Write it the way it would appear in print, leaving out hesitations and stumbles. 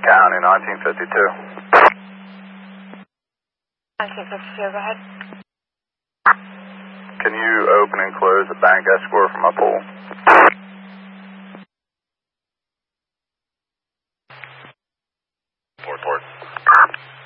County, 1952. 1952, go ahead. Can you open and close the bank escort from my pool?